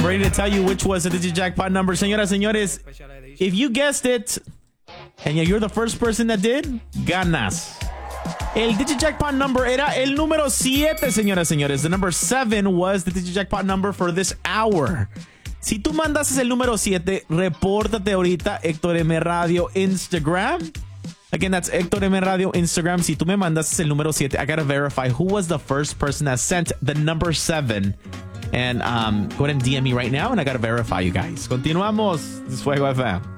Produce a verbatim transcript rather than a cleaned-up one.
ready to tell you which was the DigiJackpot number. Señoras, señores, if you guessed it, and yeah, you're the first person that did, ganas. El DigiJackpot number era el número siete, señoras, señores. The number seven was the DigiJackpot number for this hour. Si tú mandas el número siete, repórtate ahorita Héctor M Radio Instagram. Again, that's Héctor M Radio Instagram. Si tú me mandas el número siete, I gotta verify who was the first person that sent the number seven. And um, go ahead and D M me right now, and I gotta verify you guys. Continuamos. This is Fuego F M.